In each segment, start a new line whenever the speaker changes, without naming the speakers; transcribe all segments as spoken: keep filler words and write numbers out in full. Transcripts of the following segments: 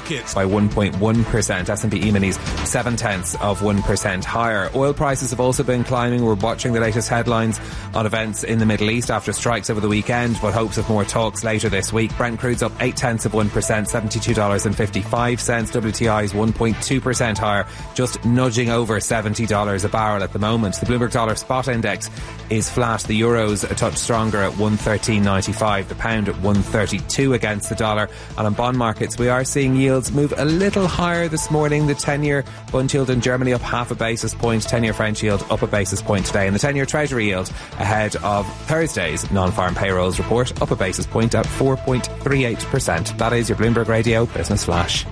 markets
by one point one percent. S and P E-minis seven tenths of one percent higher. Oil prices have also been climbing. We're watching the latest headlines on events in the Middle East after strikes over the weekend, but hopes of more talks later this week. Brent crude's up eight tenths of one percent, seventy-two dollars and fifty-five cents. W T I is one point two percent higher, just nudging over seventy dollars a barrel at the moment. The Bloomberg Dollar Spot Index is flat. The euro's a touch stronger at one thirteen ninety-five. The pound at one thirty-two against the dollar. And on bond markets, we are seeing yields move a little higher this morning. The ten-year bund yield in Germany up half a basis point. ten-year French yield up a basis point today. And the ten-year Treasury yield ahead of Thursday's non-farm payrolls report up a basis point at four point three eight percent. That is your Bloomberg Radio Business Flash.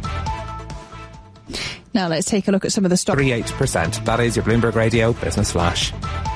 Now let's take a look at some of the stocks.
three point eight percent. That is your Bloomberg Radio Business Flash.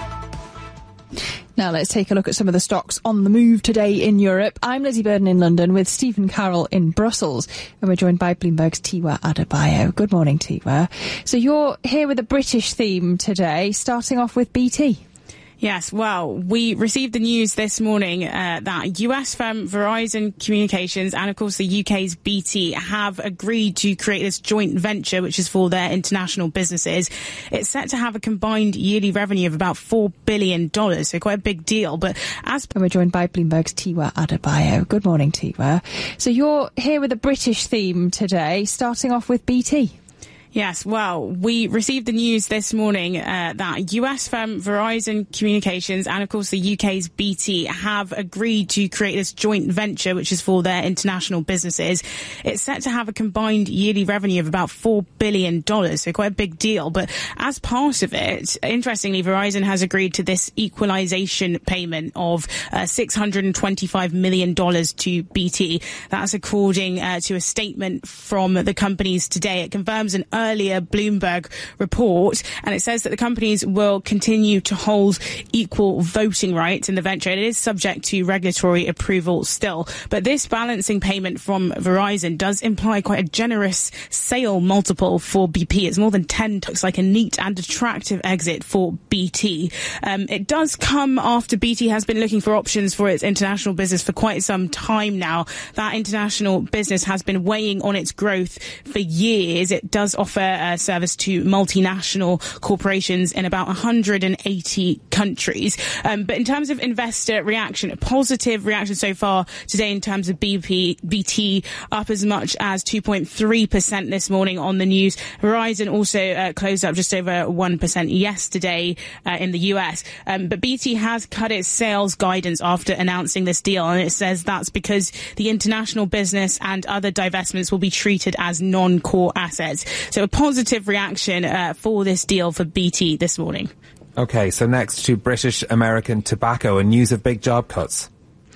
Now let's take a look at some of the stocks on the move today in Europe. I'm Lizzie Burden in London with Stephen Carroll in Brussels, and we're joined by Bloomberg's Tiwa Adebayo. Good morning, Tiwa. So you're here with a British theme today, starting off with B T.
Yes, well, we received the news this morning uh, that U S firm Verizon Communications and, of course, the U K's B T have agreed to create this joint venture, which is for their international businesses. It's set to have a combined yearly revenue of about four billion dollars, so quite a big deal. But as
and we're joined by Bloomberg's Tiwa Adebayo. Good morning, Tiwa. So you're here with a British theme today, starting off with B T.
Yes, well, we received the news this morning uh, that U S firm Verizon Communications and, of course, the U K's B T have agreed to create this joint venture, which is for their international businesses. It's set to have a combined yearly revenue of about four billion dollars, so quite a big deal. But as part of it, interestingly, Verizon has agreed to this equalization payment of uh, six hundred twenty-five million dollars to B T. That's according uh, to a statement from the companies today. It confirms an earlier Bloomberg report, and it says that the companies will continue to hold equal voting rights in the venture. It is subject to regulatory approval still, but this balancing payment from Verizon does imply quite a generous sale multiple for B P. It's more than ten. Looks like a neat and attractive exit for B T. Um, it does come after B T has been looking for options for its international business for quite some time now. That international business has been weighing on its growth for years. It does offer a service to multinational corporations in about one hundred eighty countries. Um, but in terms of investor reaction, a positive reaction so far today in terms of B P, B T up as much as two point three percent this morning on the news. Verizon also uh, closed up just over one percent yesterday uh, in the U S. Um, but B T has cut its sales guidance after announcing this deal, and it says that's because the international business and other divestments will be treated as non-core assets. So a positive reaction uh, for this deal for B T this morning.
OK, so next to British American Tobacco and news of big job cuts.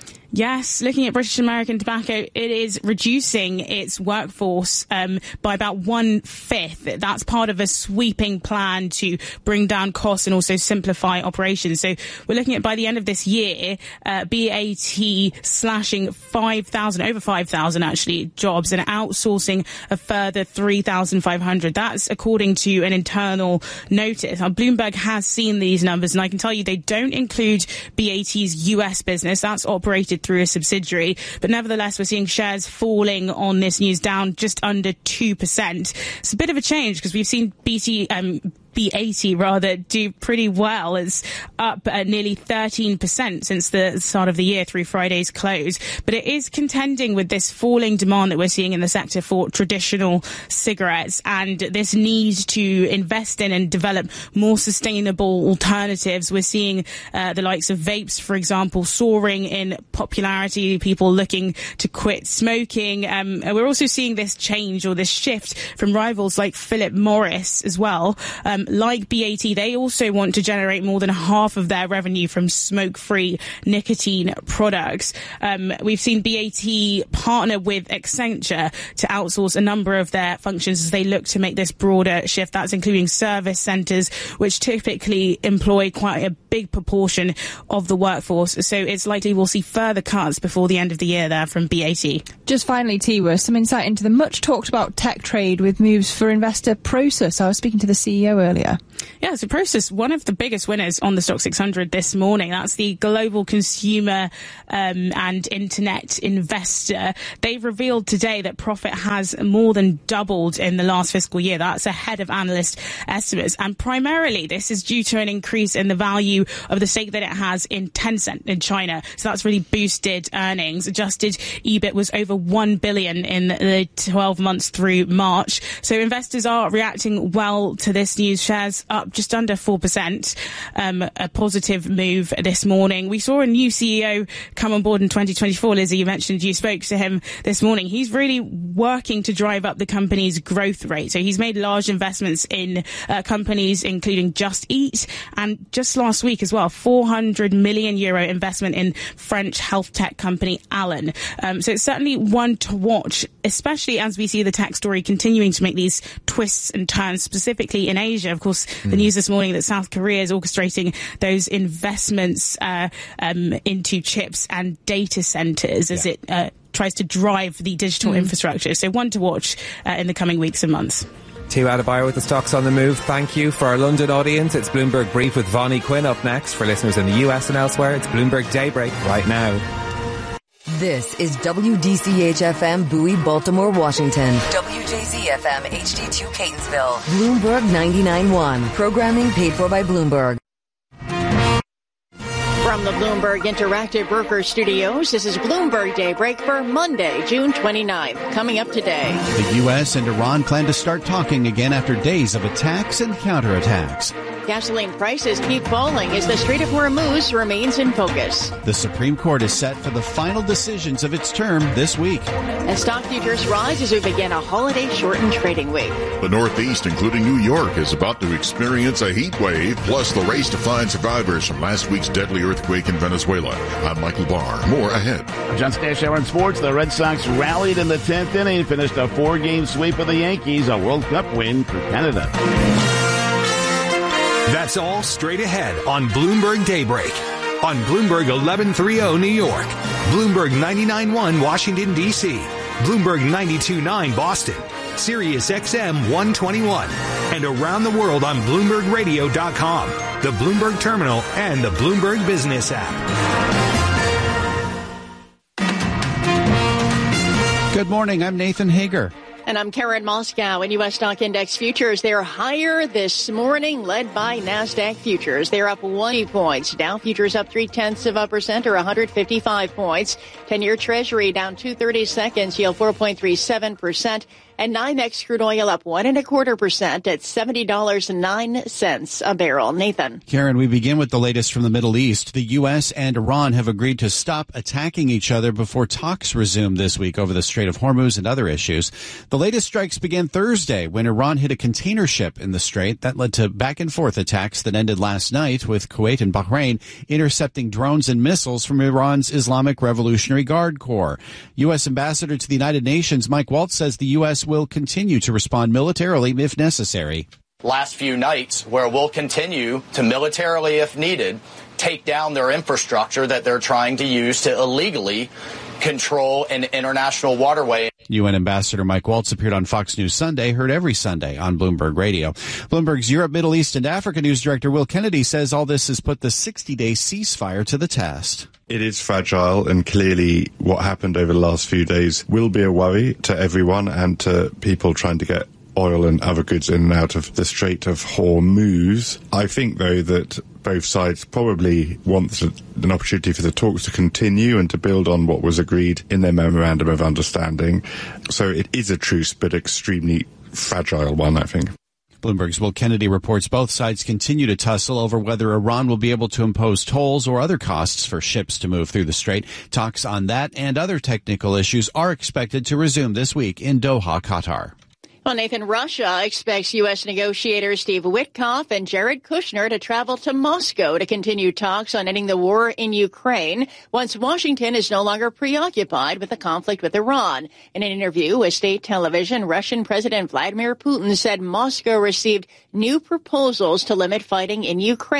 Yes, looking at British American Tobacco, it is reducing its workforce um, by about one-fifth. That's part of a sweeping plan to bring down costs and also simplify operations. So we're looking at, by the end of this year, uh, B A T slashing five thousand, over five thousand actually, jobs and outsourcing a further three thousand five hundred. That's according to an internal notice. Now, Bloomberg has seen these numbers, and I can tell you they don't include B A T's U S business. That's operated through a subsidiary, but nevertheless we're seeing shares falling on this news, down just under two percent. It's a bit of a change because we've seen B T um B A T rather do pretty well. It's up at nearly thirteen percent since the start of the year through Friday's close. But it is contending with this falling demand that we're seeing in the sector for traditional cigarettes, and this need to invest in and develop more sustainable alternatives. We're seeing uh, the likes of vapes, for example, soaring in popularity, people looking to quit smoking. Um, and we're also seeing this change or this shift from rivals like Philip Morris as well. Um, Like B A T, they also want to generate more than half of their revenue from smoke-free nicotine products. Um, we've seen B A T partner with Accenture to outsource a number of their functions as they look to make this broader shift. That's including service centres, which typically employ quite a big proportion of the workforce. So it's likely we'll see further cuts before the end of the year there from B A T.
Just finally, Tiwa, some insight into the much talked about tech trade with moves for investor Prosus. I was speaking to the C E O earlier.
Yeah, so Prosus, one of the biggest winners on the Stock six hundred this morning. That's the global consumer um, and internet investor. They've revealed today that profit has more than doubled in the last fiscal year. That's ahead of analyst estimates. And primarily, this is due to an increase in the value of the stake that it has in Tencent in China. So that's really boosted earnings. Adjusted E B I T was over one billion in the twelve months through March. So investors are reacting well to this news. Shares up just under four percent, um, a positive move this morning. We saw a new C E O come on board in twenty twenty-four. Lizzie, you mentioned you spoke to him this morning. He's really working to drive up the company's growth rate. So he's made large investments in uh, companies including Just Eat, and just last week as well, four hundred million euro investment in French health tech company Alan. Um, so it's certainly one to watch, especially as we see the tech story continuing to make these twists and turns, specifically in Asia. Of course, mm. the news this morning that South Korea is orchestrating those investments uh, um, into chips and data centers as yeah. it uh, tries to drive the digital mm. infrastructure. So one to watch uh, in the coming weeks and months.
Tiwa Adebayo with the stocks on the move. Thank you. For our London audience, it's Bloomberg Brief with Vonnie Quinn up next. For listeners in the U S and elsewhere, it's Bloomberg Daybreak right now.
This is W D C H F M Bowie, Baltimore, Washington. W J Z F M H D two Catonsville. Bloomberg ninety-nine point one. Programming paid for by Bloomberg.
From the Bloomberg Interactive Broker Studios, this is Bloomberg Daybreak for Monday, June twenty-ninth. Coming up today.
The U S and Iran plan to start talking again after days of attacks and counterattacks.
Gasoline prices keep falling as the Strait of Hormuz remains in focus.
The Supreme Court is set for the final decisions of its term this week.
And stock futures rise as we begin a holiday-shortened trading week.
The Northeast, including New York, is about to experience a heat wave, plus the race to find survivors from last week's deadly earthquake in Venezuela. I'm Michael Barr. More ahead.
John Stash Hour in Sports. The Red Sox rallied in the tenth inning, finished a four-game sweep of the Yankees, a World Cup win for Canada.
That's all straight ahead on Bloomberg Daybreak. On Bloomberg eleven thirty New York, Bloomberg ninety-nine point one Washington, D C, Bloomberg ninety-two point nine Boston, Sirius X M one twenty-one, and around the world on Bloomberg Radio dot com, the Bloomberg Terminal, and the Bloomberg Business app.
Good morning. I'm Nathan Hager.
And I'm Karen Moscow. In U S stock index futures, they're higher this morning, led by NASDAQ futures. They're up one points. Dow futures up three-tenths of a percent, or one hundred fifty-five points. ten-year Treasury down two thirty-seconds, yield four point three seven percent. And NYMEX crude oil up one and a quarter percent at seventy dollars and nine cents a barrel. Nathan.
Karen, we begin with the latest from the Middle East. The U S and Iran have agreed to stop attacking each other before talks resume this week over the Strait of Hormuz and other issues. The latest strikes began Thursday when Iran hit a container ship in the strait. That led to back and forth attacks that ended last night, with Kuwait and Bahrain intercepting drones and missiles from Iran's Islamic Revolutionary Guard Corps. U S Ambassador to the United Nations Mike Waltz says the U S will continue to respond militarily if necessary.
Last few nights, where we'll continue to militarily, if needed, take down their infrastructure that they're trying to use to illegally control an international waterway.
U N Ambassador Mike Waltz appeared on Fox News Sunday, heard every Sunday on Bloomberg Radio. Bloomberg's Europe, Middle East, and Africa News Director Will Kennedy says all this has put the sixty-day ceasefire to the test.
It is fragile, and clearly what happened over the last few days will be a worry to everyone and to people trying to get oil and other goods in and out of the Strait of Hormuz. I think, though, that both sides probably want an opportunity for the talks to continue and to build on what was agreed in their memorandum of understanding. So it is a truce, but extremely fragile one, I think.
Bloomberg's Will Kennedy reports both sides continue to tussle over whether Iran will be able to impose tolls or other costs for ships to move through the strait. Talks on that and other technical issues are expected to resume this week in Doha, Qatar.
Well, Nathan, Russia expects U S negotiators Steve Witkoff and Jared Kushner to travel to Moscow to continue talks on ending the war in Ukraine once Washington is no longer preoccupied with the conflict with Iran. In an interview with state television, Russian President Vladimir Putin said Moscow received new proposals to limit fighting in Ukraine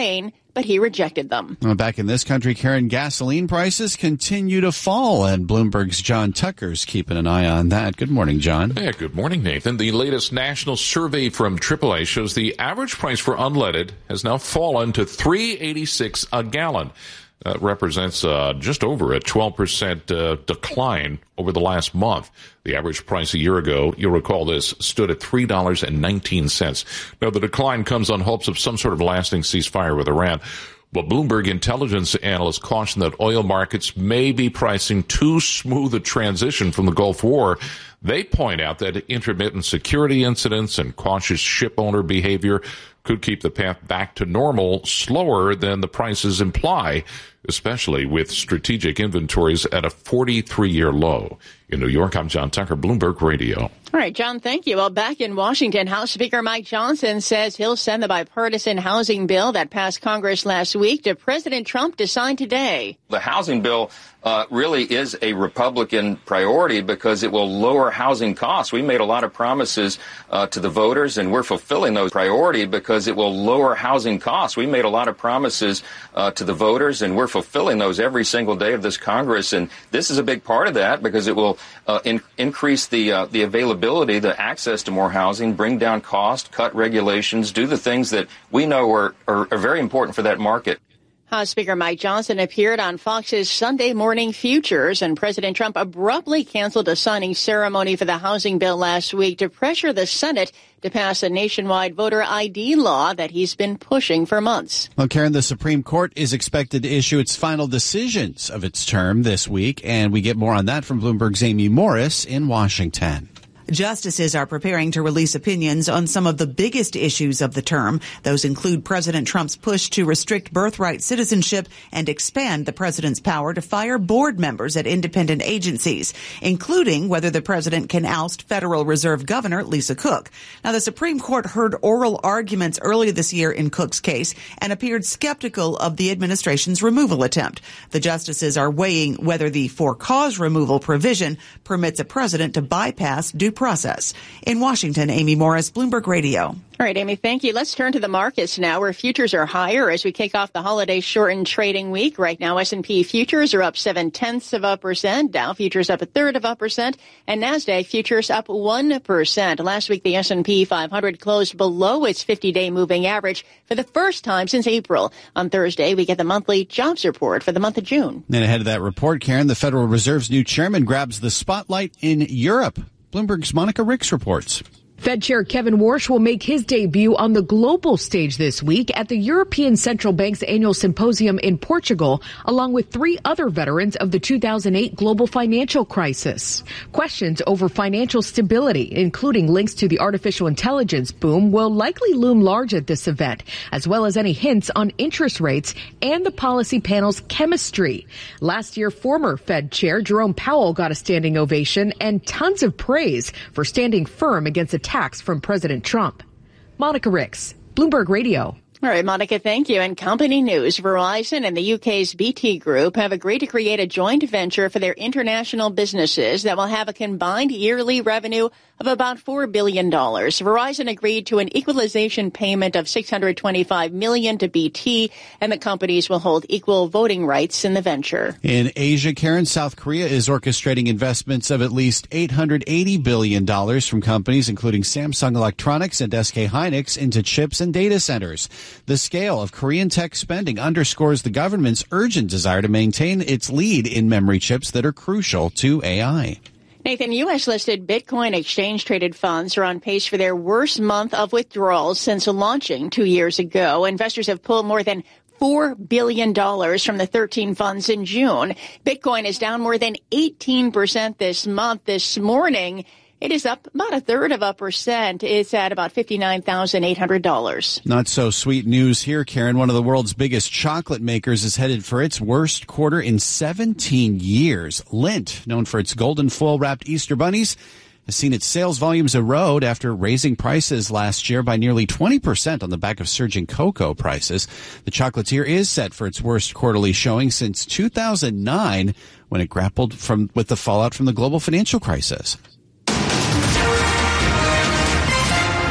but he rejected them.
Well, back in this country, Karen, gasoline prices continue to fall, and Bloomberg's John Tucker's keeping an eye on that. Good morning, John.
Hey, good morning, Nathan. The latest national survey from triple A shows the average price for unleaded has now fallen to three eighty-six a gallon. That represents uh, just over a twelve percent uh, decline over the last month. The average price a year ago, you'll recall this, stood at three dollars and nineteen cents. Now, the decline comes on hopes of some sort of lasting ceasefire with Iran. But Bloomberg intelligence analysts caution that oil markets may be pricing too smooth a transition from the Gulf War. They point out that intermittent security incidents and cautious ship owner behavior could keep the path back to normal slower than the prices imply, especially with strategic inventories at a forty-three-year low. In New York, I'm John Tucker, Bloomberg Radio.
All right, John, thank you. Well, back in Washington, House Speaker Mike Johnson says he'll send the bipartisan housing bill that passed Congress last week to President Trump to sign today.
The housing bill uh, really is a Republican priority because it will lower housing costs. We made a lot of promises uh, to the voters, and we're fulfilling those priority because it will lower housing costs. We made a lot of promises uh, to the voters, and we're fulfilling those every single day of this Congress. And this is a big part of that because it will uh, in- increase the uh, the availability, the access to more housing, bring down cost, cut regulations, do the things that we know are, are, are very important for that market.
House Speaker Mike Johnson appeared on Fox's Sunday Morning Futures, and President Trump abruptly canceled a signing ceremony for the housing bill last week to pressure the Senate to pass a nationwide voter I D law that he's been pushing for months.
Well, Karen, the Supreme Court is expected to issue its final decisions of its term this week, and we get more on that from Bloomberg's Amy Morris in Washington.
Justices are preparing to release opinions on some of the biggest issues of the term. Those include President Trump's push to restrict birthright citizenship and expand the president's power to fire board members at independent agencies, including whether the president can oust Federal Reserve Governor Lisa Cook. Now, the Supreme Court heard oral arguments earlier this year in Cook's case and appeared skeptical of the administration's removal attempt. The justices are weighing whether the for-cause removal provision permits a president to bypass due process. In Washington, Amy Morris, Bloomberg Radio.
All right, Amy, thank you. Let's turn to the markets now, where futures are higher as we kick off the holiday shortened trading week. Right now, S and P futures are up seven-tenths of a percent, Dow futures up a third of a percent, and NASDAQ futures up one percent. Last week, the S and P five hundred closed below its fifty-day moving average for the first time since April. On Thursday, we get the monthly jobs report for the month of June.
And ahead of that report, Karen, the Federal Reserve's new chairman grabs the spotlight in Europe. Bloomberg's Monica Ricks reports.
Fed Chair Kevin Warsh will make his debut on the global stage this week at the European Central Bank's annual symposium in Portugal, along with three other veterans of the two thousand eight global financial crisis. Questions over financial stability, including links to the artificial intelligence boom, will likely loom large at this event, as well as any hints on interest rates and the policy panel's chemistry. Last year, former Fed Chair Jerome Powell got a standing ovation and tons of praise for standing firm against attacks from President Trump. Monica Ricks, Bloomberg Radio.
All right, Monica, thank you. And company news, Verizon and the U K's B T Group have agreed to create a joint venture for their international businesses that will have a combined yearly revenue of about four billion dollars. Verizon agreed to an equalization payment of six hundred twenty-five million dollars to B T, and the companies will hold equal voting rights in the venture.
In Asia, Karen, South Korea is orchestrating investments of at least eight hundred eighty billion dollars from companies including Samsung Electronics and S K Hynix into chips and data centers. The scale of Korean tech spending underscores the government's urgent desire to maintain its lead in memory chips that are crucial to A I.
Nathan, U S-listed Bitcoin exchange-traded funds are on pace for their worst month of withdrawals since launching two years ago. Investors have pulled more than four billion dollars from the thirteen funds in June. Bitcoin is down more than eighteen percent this month. This morning, it is up about a third of a percent. It's at about fifty-nine thousand eight hundred dollars.
Not so sweet news here, Karen. One of the world's biggest chocolate makers is headed for its worst quarter in seventeen years. Lindt, known for its golden foil-wrapped Easter bunnies, has seen its sales volumes erode after raising prices last year by nearly twenty percent on the back of surging cocoa prices. The chocolatier is set for its worst quarterly showing since two thousand nine, when it grappled from with the fallout from the global financial crisis.
Time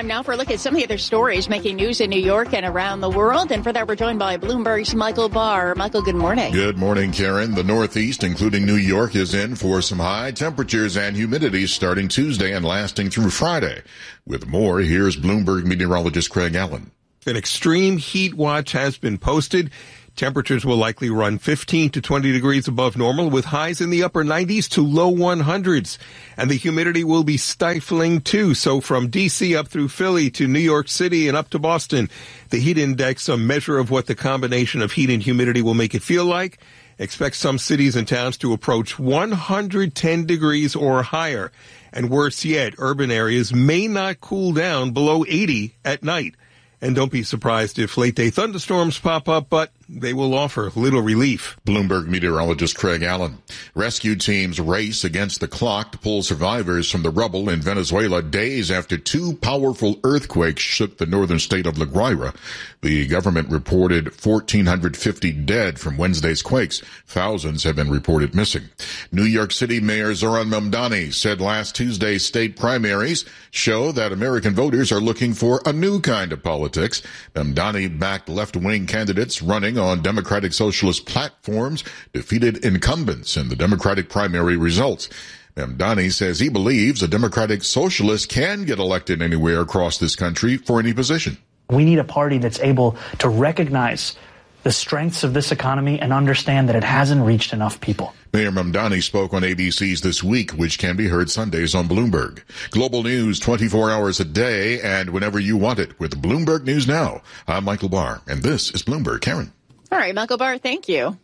Time now for a look at some of the other stories making news in New York and around the world. And for that, we're joined by Bloomberg's Michael Barr. Michael, good morning.
Good morning, Karen. The Northeast, including New York, is in for some high temperatures and humidity starting Tuesday and lasting through Friday. With more, here's Bloomberg meteorologist Craig Allen.
An extreme heat watch has been posted. Temperatures will likely run fifteen to twenty degrees above normal, with highs in the upper nineties to low hundreds. And the humidity will be stifling too. So from D C up through Philly to New York City and up to Boston, the heat index, a measure of what the combination of heat and humidity will make it feel like. Expect some cities and towns to approach one hundred ten degrees or higher. And worse yet, urban areas may not cool down below eighty at night. And don't be surprised if late-day thunderstorms pop up, but they will offer little relief.
Bloomberg meteorologist Craig Allen. Rescue teams race against the clock to pull survivors from the rubble in Venezuela days after two powerful earthquakes shook the northern state of La Guaira. The government reported one thousand four hundred fifty dead from Wednesday's quakes. Thousands have been reported missing. New York City Mayor Zohran Mamdani said last Tuesday's state primaries show that American voters are looking for a new kind of politics. Mamdani backed left-wing candidates running on Democratic Socialist platforms defeated incumbents in the Democratic primary results. Mamdani says he believes a Democratic Socialist can get elected anywhere across this country for any position.
We need a party that's able to recognize the strengths of this economy and understand that it hasn't reached enough people.
Mayor Mamdani spoke on A B C's This Week, which can be heard Sundays on Bloomberg. Global news twenty-four hours a day and whenever you want it with Bloomberg News Now. I'm Michael Barr, and this is Bloomberg. Karen.
All right, Michael Barr, thank you.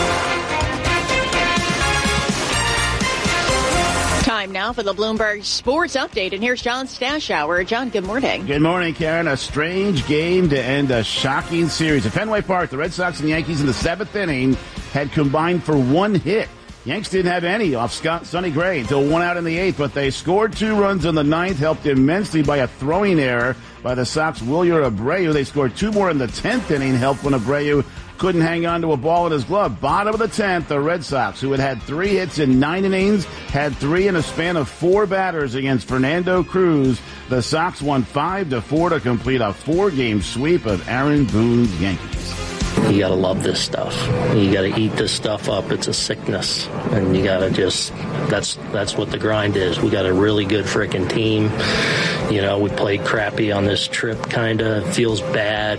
Time now for the Bloomberg Sports Update, and here's John Stashower. John, good morning.
Good morning, Karen. A strange game to end a shocking series. At Fenway Park, the Red Sox and Yankees in the seventh inning had combined for one hit. Yanks didn't have any off Scott Sonny Gray until one out in the eighth, but they scored two runs in the ninth, helped immensely by a throwing error by the Sox' Wilyer Abreu. They scored two more in the tenth inning, helped when Abreu couldn't hang on to a ball in his glove. Bottom of the tenth, the Red Sox, who had had three hits in nine innings, had three in a span of four batters against Fernando Cruz. The Sox won five to four to complete a four-game sweep of Aaron Boone's Yankees.
You got to love this stuff. You got to eat this stuff up. It's a sickness. And you got to just, that's that's what the grind is. We got a really good freaking team. You know, we played crappy on this trip, kind of. Feels bad.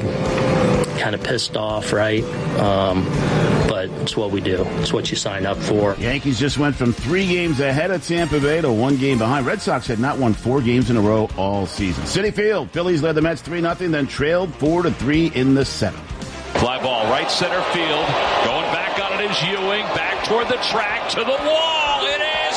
Kind of pissed off, right? Um, but it's what we do. It's what you sign up for.
Yankees just went from three games ahead of Tampa Bay to one game behind. Red Sox had not won four games in a row all season. Citi Field, Phillies led the Mets three nothing, then trailed four to three in the seventh.
Fly ball, right center field. Going back on it is Ewing. Back toward the track, to the wall. It is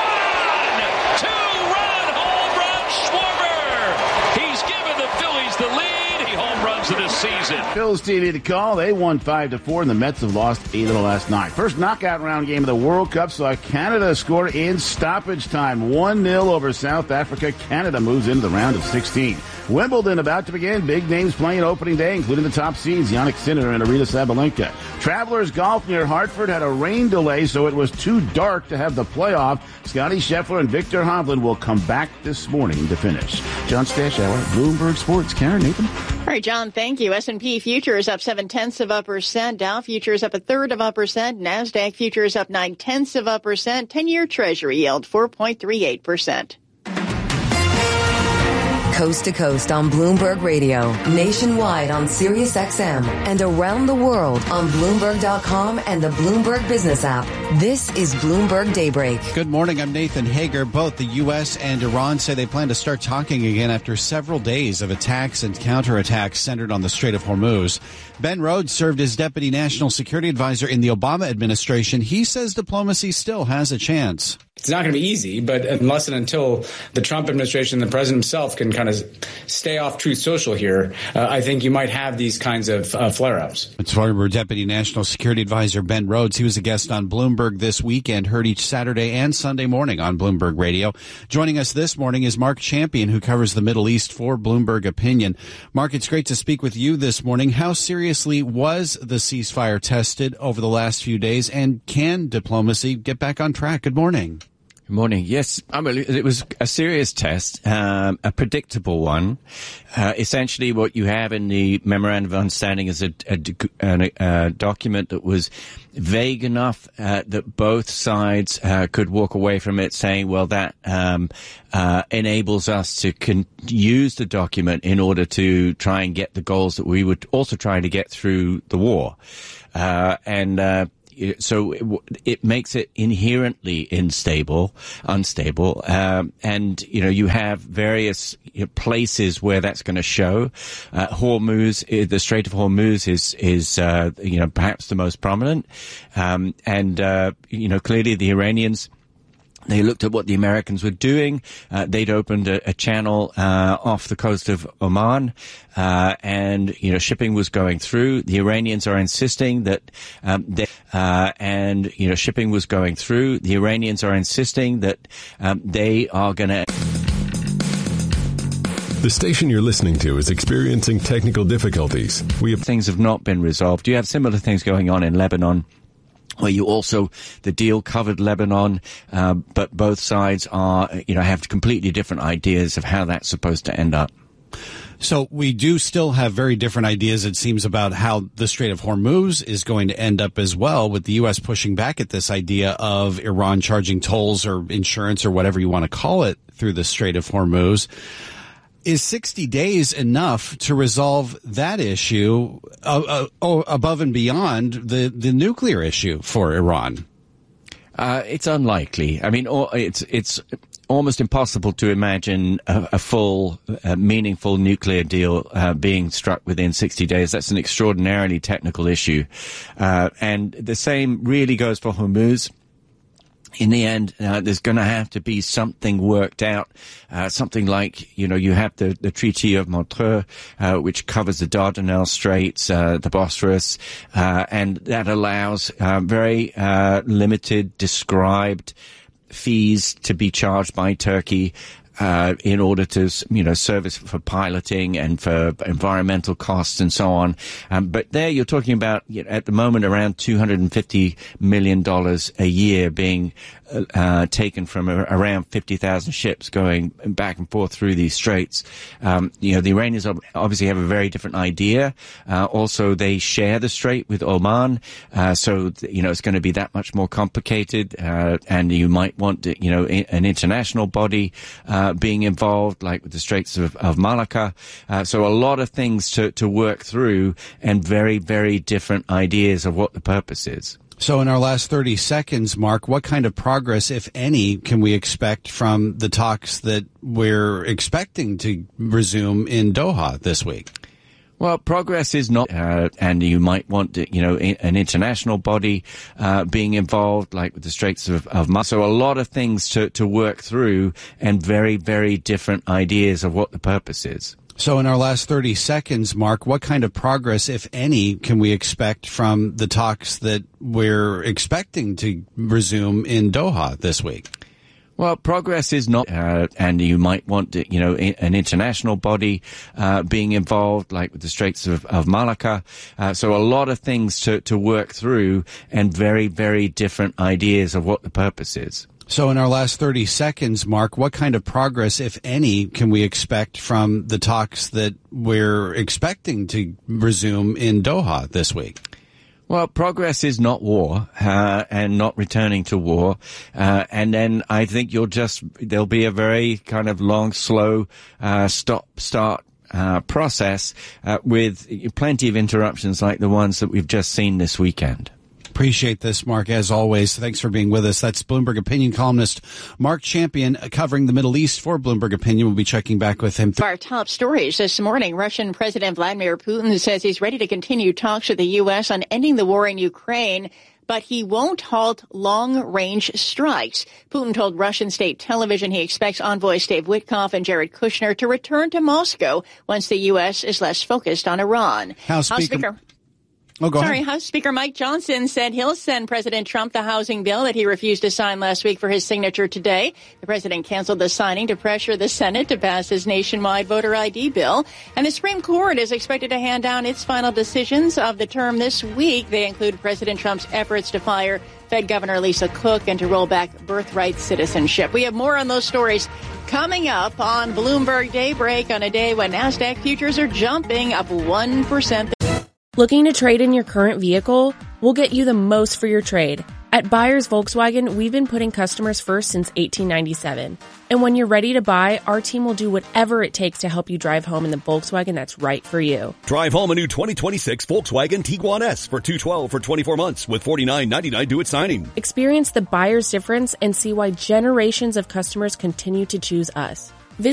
gone! Two-run home run, Schwarber. He's given the Phillies the lead. He home runs this season.
Phil's T V to call. They won five to four, and the Mets have lost eight of the last nine. First knockout round game of the World Cup saw Canada score in stoppage time. one nil over South Africa. Canada moves into the round of sixteen. Wimbledon about to begin. Big names playing opening day, including the top seeds, Jannik Sinner and Aryna Sabalenka. Travelers Golf near Hartford had a rain delay, so it was too dark to have the playoff. Scotty Scheffler and Victor Hovland will come back this morning to finish. John Stashower, Bloomberg Sports. Karen, Nathan.
All right, John, thank you. S and P futures up seven-tenths of a percent. Dow futures up a third of a percent. NASDAQ futures up nine-tenths of a percent. ten-year Treasury yield four point three eight percent.
Coast to coast on Bloomberg Radio, nationwide on Sirius X M, and around the world on Bloomberg dot com and the Bloomberg Business app. This is Bloomberg Daybreak.
Good morning. I'm Nathan Hager. Both the U S and Iran say they plan to start talking again after several days of attacks and counterattacks centered on the Strait of Hormuz. Ben Rhodes served as Deputy National Security Advisor in the Obama administration. He says diplomacy still has a chance.
It's not going to be easy, but unless and until the Trump administration and the president himself can kind of stay off Truth Social here, uh, I think you might have these kinds of uh, flare-ups.
It's former Deputy National Security Advisor Ben Rhodes. He was a guest on Bloomberg this weekend, heard each Saturday and Sunday morning on Bloomberg Radio. Joining us this morning is Mark Champion, who covers the Middle East for Bloomberg Opinion. Mark, it's great to speak with you this morning. How seriously was the ceasefire tested over the last few days, and can diplomacy get back on track? Good morning.
Good morning. Yes, I mean, it was a serious test, um, a predictable one. Uh, essentially, what you have in the Memorandum of Understanding is a, a, a, a document that was vague enough uh, that both sides uh, could walk away from it saying, well, that um, uh, enables us to con- use the document in order to try and get the goals that we were also trying to get through the war. Uh, and uh So it, it makes it inherently unstable, unstable, um, and you know you have various you know, places where that's going to show. Uh, Hormuz, the Strait of Hormuz, is is uh, you know perhaps the most prominent, um, and uh, you know clearly the Iranians. They looked at what the Americans were doing. Uh, they'd opened a, a channel uh, off the coast of Oman, uh, and you know shipping was going through. The Iranians are insisting that um, they, uh, and you know shipping was going through. The Iranians are insisting that um, they are going to.
The station you're listening to is experiencing technical difficulties. We have
things have not been resolved. You have similar things going on in Lebanon, where you also, the deal covered Lebanon, uh, but both sides are, you know, have completely different ideas of how that's supposed to end up.
So we do still have very different ideas, it seems, about how the Strait of Hormuz is going to end up as well, with the U S pushing back at this idea of Iran charging tolls or insurance or whatever you want to call it through the Strait of Hormuz. Is sixty days enough to resolve that issue uh, uh, above and beyond the, the nuclear issue for Iran?
Uh, it's unlikely. I mean, it's it's almost impossible to imagine a, a full, uh, meaningful nuclear deal uh, being struck within sixty days. That's an extraordinarily technical issue. Uh, and the same really goes for Hormuz. In the end, uh, there's going to have to be something worked out, uh, something like, you know, you have the, the Treaty of Montreux, uh, which covers the Dardanelles Straits, uh, the Bosphorus, uh, and that allows uh, very uh, limited, described fees to be charged by Turkey Uh, in order to, you know, service for piloting and for environmental costs and so on. Um, but there you're talking about, you know, at the moment, around two hundred fifty million dollars a year being uh, taken from a, around fifty thousand ships going back and forth through these straits. Um, you know, the Iranians obviously have a very different idea. Uh, also, they share the strait with Oman. Uh, so, you know, it's going to be that much more complicated. Uh, and you might want, you know, an international body uh, Uh, being involved, like with the Straits of, of Malacca. Uh, so a lot of things to, to work through, and very, very different ideas of what the purpose is.
So in our last thirty seconds, Mark, what kind of progress, if any, can we expect from the talks that we're expecting to resume in Doha this week?
Well, progress is not, uh, and you might want, you know, an international body uh, being involved, like with the Straits of, of Malacca. So a lot of things to, to work through, and very, very different ideas of what the purpose is.
So in our last thirty seconds, Mark, what kind of progress, if any, can we expect from the talks that we're expecting to resume in Doha this week?
Well, progress is not, uh, and you might want, you know, an international body uh, being involved, like with the Straits of, of Malacca. Uh, so a lot of things to, to work through, and very, very different ideas of what the purpose is.
So in our last thirty seconds, Mark, what kind of progress, if any, can we expect from the talks that we're expecting to resume in Doha this week?
Well, progress is not war, uh, and not returning to war. Uh, and then I think you'll just, there'll be a very kind of long, slow, uh, stop, start, uh, process, uh, with plenty of interruptions like the ones that we've just seen this weekend.
Appreciate this, Mark, as always. Thanks for being with us. That's Bloomberg Opinion columnist Mark Champion, covering the Middle East for Bloomberg Opinion. We'll be checking back with him.
Our top stories this morning. Russian President Vladimir Putin says he's ready to continue talks with the U S on ending the war in Ukraine, but he won't halt long-range strikes. Putin told Russian state television he expects envoys Dave Witkoff and Jared Kushner to return to Moscow once the U S is less focused on Iran.
House Speaker... House Speaker Oh, go
Sorry,
ahead.
House Speaker Mike Johnson said he'll send President Trump the housing bill that he refused to sign last week for his signature today. The president canceled the signing to pressure the Senate to pass his nationwide voter I D bill. And the Supreme Court is expected to hand down its final decisions of the term this week. They include President Trump's efforts to fire Fed Governor Lisa Cook and to roll back birthright citizenship. We have more on those stories coming up on Bloomberg Daybreak on a day when NASDAQ futures are jumping up one percent.
Looking to trade in your current vehicle? We'll get you the most for your trade. At Buyers Volkswagen, we've been putting customers first since eighteen ninety-seven. And when you're ready to buy, our team will do whatever it takes to help you drive home in the Volkswagen that's right for you.
Drive home a new twenty twenty-six Volkswagen Tiguan S for two hundred twelve dollars for twenty-four months with forty-nine ninety-nine due at signing.
Experience the buyer's difference and see why generations of customers continue to choose us.